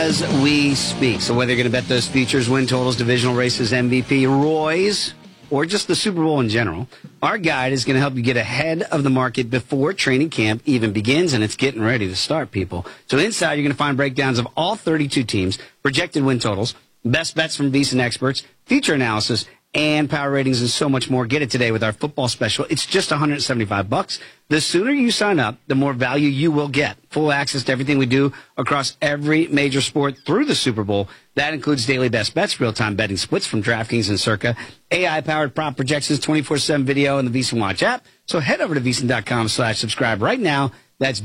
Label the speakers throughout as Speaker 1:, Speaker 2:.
Speaker 1: as we speak. So whether you're going to bet those futures, win totals, divisional races, MVP, Roy's, or just the Super Bowl in general, our guide is going to help you get ahead of the market before training camp even begins, and it's getting ready to start, people. So inside, you're going to find breakdowns of all 32 teams, projected win totals, best bets from VSiN experts, future analysis, and power ratings, and so much more. Get it today with our football special. It's just $175. The sooner you sign up, the more value you will get. Full access to everything we do across every major sport through the Super Bowl. That includes daily best bets, real-time betting splits from DraftKings and Circa, AI-powered prop projections, 24/7 video, and the VSiN Watch app. So head over to VSiN.com/subscribe right now. That's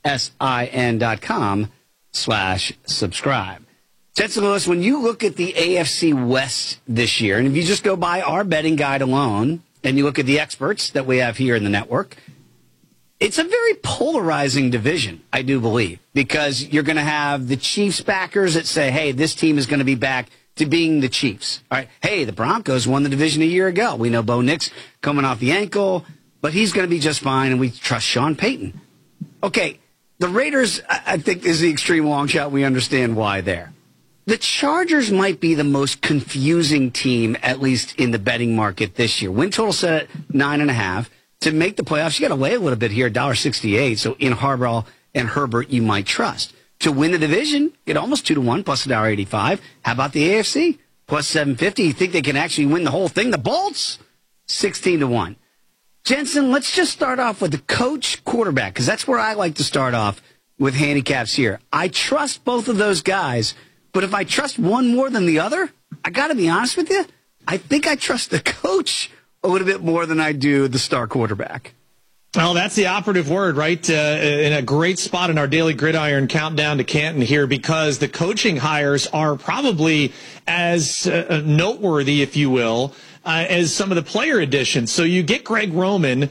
Speaker 1: VSIN.com/subscribe. Jensen Lewis, when you look at the AFC West this year, and if you just go by our betting guide alone, and you look at the experts that we have here in the network, it's a very polarizing division, I do believe, because you're going to have the Chiefs backers that say, hey, this team is going to be back to being the Chiefs. All right, hey, the Broncos won the division a year ago. We know Bo Nix coming off the ankle, but he's going to be just fine, and we trust Sean Payton. Okay, the Raiders, I think, is the extreme long shot. We understand why there. The Chargers might be the most confusing team, at least in the betting market this year. Win total set at 9.5. To make the playoffs, you got to lay a little bit here, $1.68. So in Harbaugh and Herbert, you might trust. To win the division, get almost 2-1 plus $1.85. How about the AFC? Plus 750. You think they can actually win the whole thing? The Bolts? 16-1. Jensen, let's just start off with the coach quarterback, because that's where I like to start off with handicaps here. I trust both of those guys. But if I trust one more than the other, I got to be honest with you, I think I trust the coach a little bit more than I do the star quarterback.
Speaker 2: Well, that's the operative word, right? In a great spot in our daily gridiron countdown to Canton here, because the coaching hires are probably as noteworthy, if you will, as some of the player additions. So you get Greg Roman,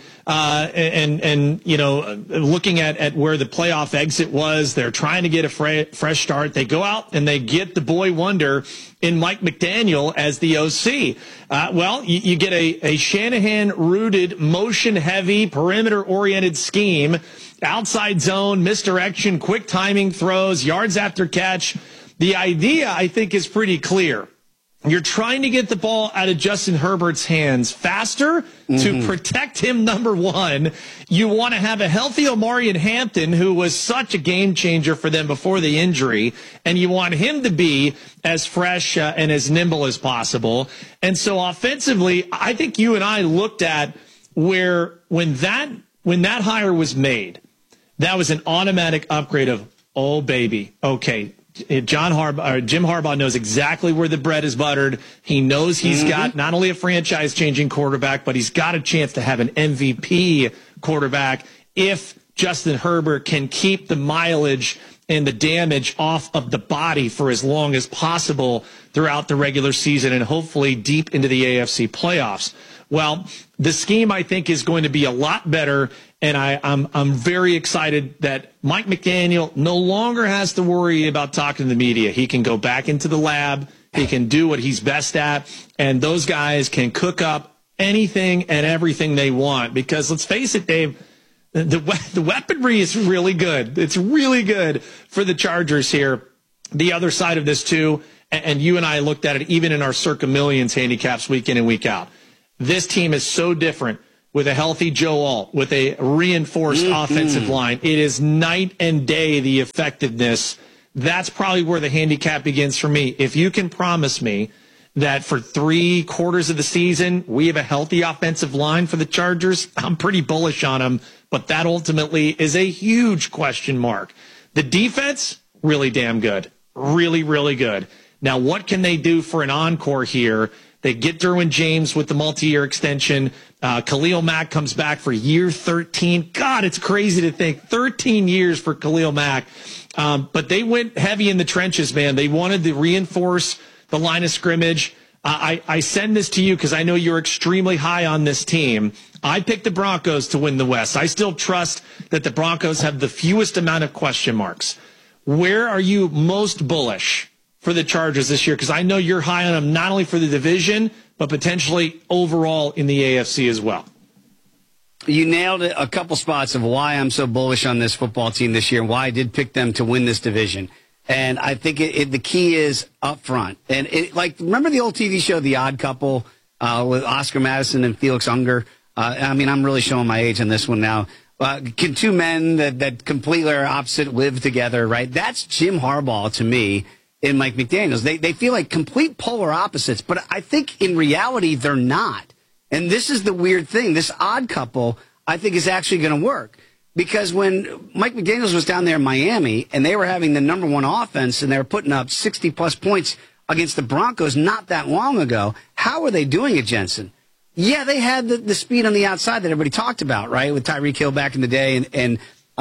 Speaker 2: and you know, looking at where the playoff exit was, they're trying to get a fresh start. They go out and they get the boy wonder in Mike McDaniel as the OC. Well, you get a Shanahan-rooted, motion-heavy, perimeter-oriented scheme, outside zone, misdirection, quick timing throws, yards after catch. The idea, I think, is pretty clear. You're trying to get the ball out of Justin Herbert's hands faster to protect him, number one. You want to have a healthy Omarion Hampton, who was such a game changer for them before the injury, and you want him to be as fresh and as nimble as possible. And so offensively, I think you and I looked at where when that hire was made, that was an automatic upgrade of, oh, baby, okay, Jim Harbaugh knows exactly where the bread is buttered. He knows he's got not only a franchise-changing quarterback, but he's got a chance to have an MVP quarterback if Justin Herbert can keep the mileage and the damage off of the body for as long as possible throughout the regular season and hopefully deep into the AFC playoffs. Well, the scheme, I think, is going to be a lot better, and I'm very excited that Mike McDaniel no longer has to worry about talking to the media. He can go back into the lab. He can do what he's best at, and those guys can cook up anything and everything they want. Because let's face it, Dave, the weaponry is really good. It's really good for the Chargers here. The other side of this, too, and you and I looked at it even in our Circa Millions handicaps week in and week out. This team is so different with a healthy Joe Alt, with a reinforced offensive line. It is night and day, the effectiveness. That's probably where the handicap begins for me. If you can promise me that for 3 quarters of the season, we have a healthy offensive line for the Chargers, I'm pretty bullish on them. But that ultimately is a huge question mark. The defense, really damn good. Really, really good. Now, what can they do for an encore here? They get Derwin James with the multi-year extension. Khalil Mack comes back for year 13. God, it's crazy to think 13 years for Khalil Mack. But they went heavy in the trenches, man. They wanted to reinforce the line of scrimmage. I send this to you because I know you're extremely high on this team. I picked the Broncos to win the West. I still trust that the Broncos have the fewest amount of question marks. Where are you most bullish for the Chargers this year? Because I know you're high on them not only for the division, but potentially overall in the AFC as well.
Speaker 1: You nailed it, a couple spots of why I'm so bullish on this football team this year and why I did pick them to win this division. And I think the key is up front. And remember the old TV show, The Odd Couple, with Oscar Madison and Felix Unger? I'm really showing my age on this one now. Can two men that completely are opposite live together, right? That's Jim Harbaugh to me and Mike McDaniels. They feel like complete polar opposites, but I think in reality they're not. And this is the weird thing. This odd couple, I think, is actually going to work. Because when Mike McDaniels was down there in Miami and they were having the number one offense and they were putting up 60-plus points against the Broncos not that long ago, how were they doing it, Jensen? Yeah, they had the speed on the outside that everybody talked about, right, with Tyreek Hill back in the day, and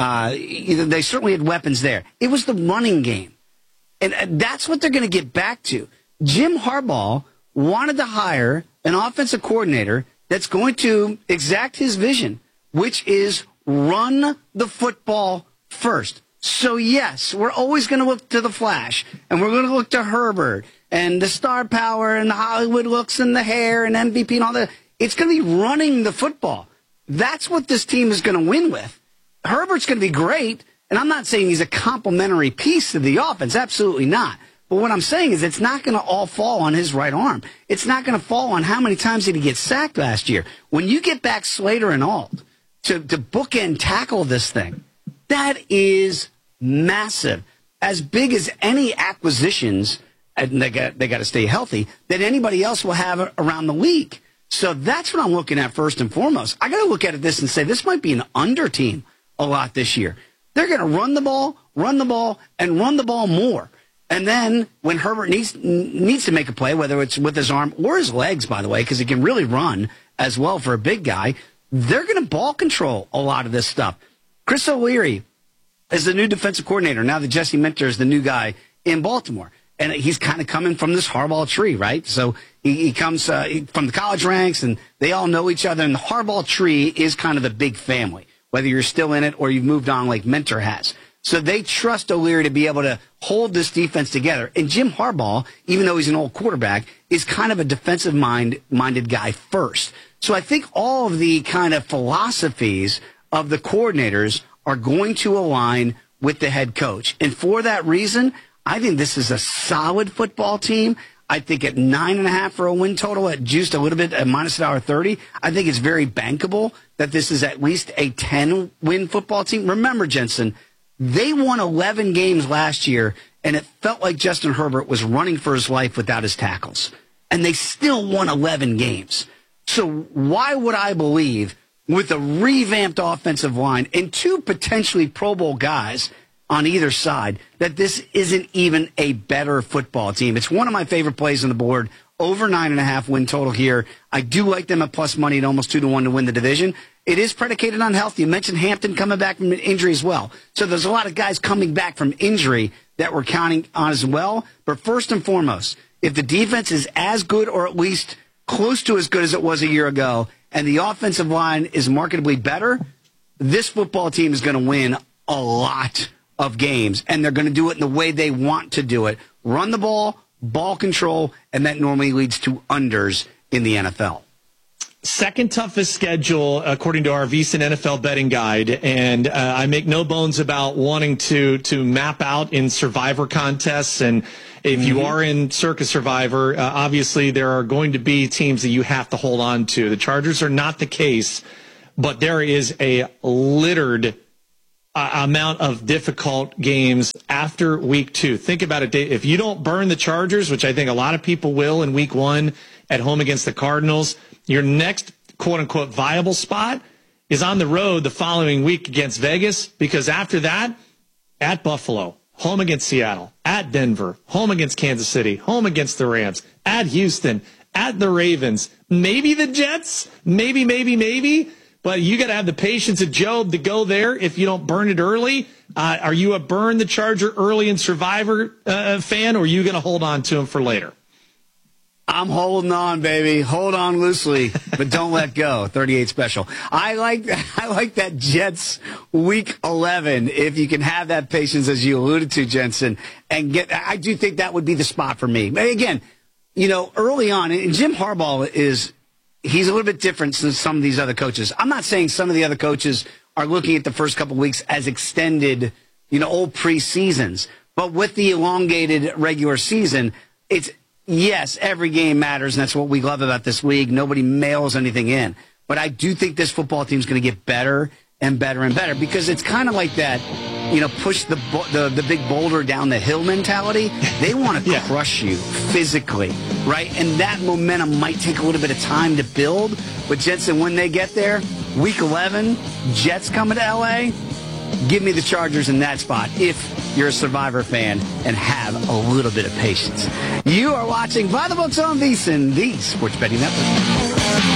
Speaker 1: they certainly had weapons there. It was the running game. And that's what they're going to get back to. Jim Harbaugh wanted to hire an offensive coordinator that's going to exact his vision, which is run the football first. So, yes, we're always going to look to the flash, and we're going to look to Herbert and the star power and the Hollywood looks and the hair and MVP and all that. It's going to be running the football. That's what this team is going to win with. Herbert's going to be great, and I'm not saying he's a complementary piece to the offense. Absolutely not. But what I'm saying is it's not going to all fall on his right arm. It's not going to fall on how many times did he get sacked last year. When you get back Slater and Alt to bookend tackle this thing, that is massive. As big as any acquisitions, and they got to stay healthy, that anybody else will have around the league. So that's what I'm looking at first and foremost. I got to look at this and say this might be an under team a lot this year. They're going to run the ball, and run the ball more. And then when Herbert needs to make a play, whether it's with his arm or his legs, by the way, because he can really run as well for a big guy, they're going to ball control a lot of this stuff. Chris O'Leary is the new defensive coordinator. Now that Jesse Minter is the new guy in Baltimore. And he's kind of coming from this Harbaugh tree, right? So he comes from the college ranks, and they all know each other. And the Harbaugh tree is kind of the big family, whether you're still in it or you've moved on like Minter has. So they trust O'Leary to be able to hold this defense together. And Jim Harbaugh, even though he's an old quarterback, is kind of a defensive-minded guy first. So I think all of the kind of philosophies of the coordinators are going to align with the head coach. And for that reason, I think this is a solid football team. I think at 9.5 for a win total, at juiced a little bit at minus $1.30, I think it's very bankable that this is at least a 10-win football team. Remember, Jensen, they won 11 games last year, and it felt like Justin Herbert was running for his life without his tackles. And they still won 11 games. So why would I believe, with a revamped offensive line and two potentially Pro Bowl guys on either side, that this isn't even a better football team? It's one of my favorite plays on the board. Over 9.5 win total here. I do like them at plus money at almost 2-1 to win the division. It is predicated on health. You mentioned Hampton coming back from an injury as well. So there's a lot of guys coming back from injury that we're counting on as well. But first and foremost, if the defense is as good or at least close to as good as it was a year ago, and the offensive line is markedly better, this football team is going to win a lot of games, and they're going to do it in the way they want to do it. Run the ball, ball control, and that normally leads to unders in the NFL.
Speaker 2: Second toughest schedule, according to our VSiN NFL betting guide, and I make no bones about wanting to map out in Survivor contests. And if you are in Circus Survivor, obviously there are going to be teams that you have to hold on to. The Chargers are not the case, but there is a littered amount of difficult games after week 2. Think about it, Dave. If you don't burn the Chargers, which I think a lot of people will in week 1 at home against the Cardinals, your next quote-unquote viable spot is on the road the following week against Vegas, because after that, at Buffalo, home against Seattle, at Denver, home against Kansas City, home against the Rams, at Houston, at the Ravens, maybe the Jets, maybe. But you got to have the patience of Job to go there if you don't burn it early. Are you a burn the Charger early in Survivor fan, or are you going to hold on to him for later?
Speaker 1: I'm holding on, baby. Hold on loosely, but don't let go. 38 special. I like that Jets week 11. If you can have that patience, as you alluded to, Jensen, and I do think that would be the spot for me. But again, early on, and Jim Harbaugh he's a little bit different than some of these other coaches. I'm not saying some of the other coaches are looking at the first couple of weeks as extended, old preseasons. But with the elongated regular season, it's, yes, every game matters, and that's what we love about this league. Nobody mails anything in. But I do think this football team is going to get better and better and better, because it's kind of like that, push the big boulder down the hill mentality. They want to crush you physically, right? And that momentum might take a little bit of time to build. But Jensen, when they get there, week 11, Jets coming to L.A., give me the Chargers in that spot if you're a Survivor fan and have a little bit of patience. You are watching By the Books on VSiN, the Sports Betting Network.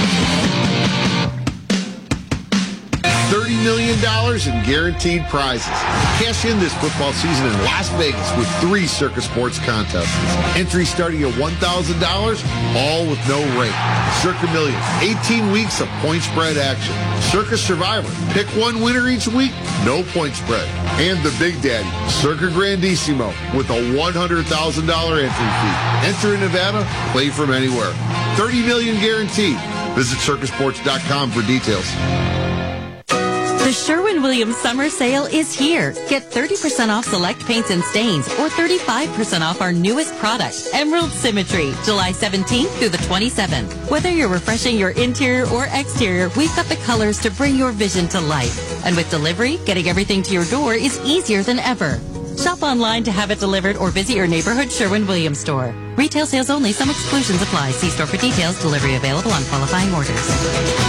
Speaker 3: $30 million in guaranteed prizes. Cash in this football season in Las Vegas with 3 Circus Sports contests. Entries starting at $1,000, all with no rate. Circa Millions, 18 weeks of point spread action. Circus Survivor, pick one winner each week, no point spread. And the Big Daddy, Circa Grandissimo, with a $100,000 entry fee. Enter in Nevada, play from anywhere. $30 million guaranteed. Visit circusports.com for details.
Speaker 4: The Sherwin-Williams Summer Sale is here. Get 30% off select paints and stains or 35% off our newest product, Emerald Symmetry, July 17th through the 27th. Whether you're refreshing your interior or exterior, we've got the colors to bring your vision to life. And with delivery, getting everything to your door is easier than ever. Shop online to have it delivered or visit your neighborhood Sherwin-Williams store. Retail sales only. Some exclusions apply. See store for details. Delivery available on qualifying orders.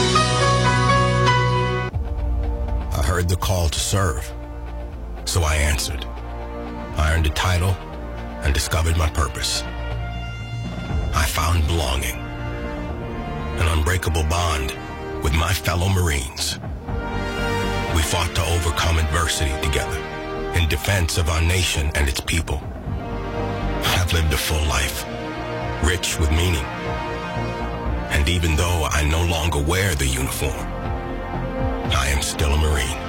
Speaker 5: I heard the call to serve, so I answered. I earned a title and discovered my purpose. I found belonging, an unbreakable bond with my fellow Marines. We fought to overcome adversity together in defense of our nation and its people. I've lived a full life, rich with meaning. And even though I no longer wear the uniform, I am still a Marine.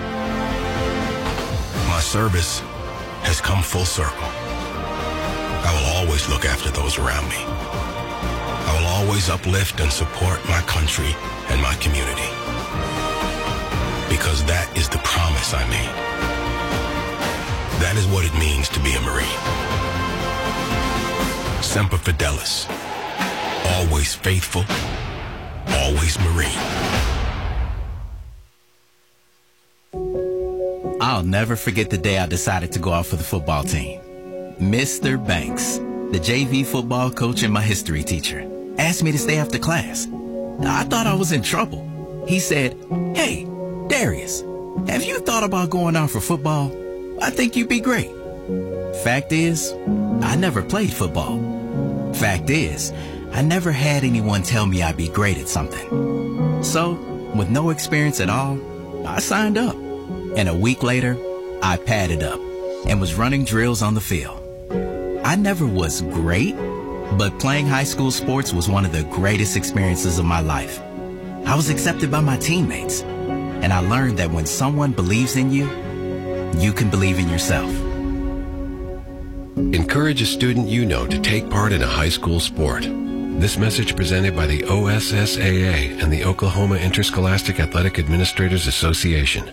Speaker 5: My service has come full circle. I will always look after those around me. I will always uplift and support my country and my community. Because that is the promise I made. That is what it means to be a Marine. Semper Fidelis. Always faithful. Always Marine.
Speaker 6: I'll never forget the day I decided to go out for the football team. Mr. Banks, the JV football coach and my history teacher, asked me to stay after class. I thought I was in trouble. He said, "Hey, Darius, have you thought about going out for football? I think you'd be great." Fact is, I never played football. Fact is, I never had anyone tell me I'd be great at something. So, with no experience at all, I signed up. And a week later, I padded up and was running drills on the field. I never was great, but playing high school sports was one of the greatest experiences of my life. I was accepted by my teammates, and I learned that when someone believes in you, you can believe in yourself.
Speaker 7: Encourage a student you know to take part in a high school sport. This message presented by the OSSAA and the Oklahoma Interscholastic Athletic Administrators Association.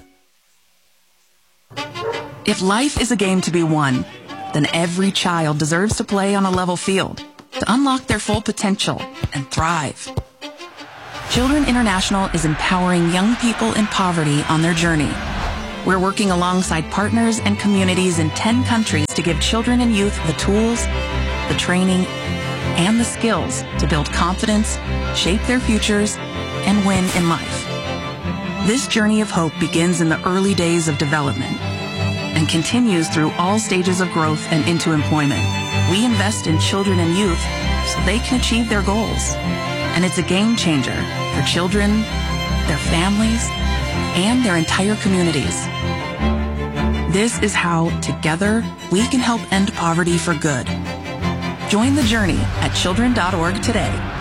Speaker 8: If life is a game to be won, then every child deserves to play on a level field to unlock their full potential and thrive. Children International is empowering young people in poverty on their journey. We're working alongside partners and communities in 10 countries to give children and youth the tools, the training, and the skills to build confidence, shape their futures, and win in life. This journey of hope begins in the early days of development and continues through all stages of growth and into employment. We invest in children and youth so they can achieve their goals. And it's a game changer for children, their families, and their entire communities. This is how, together, we can help end poverty for good. Join the journey at children.org today.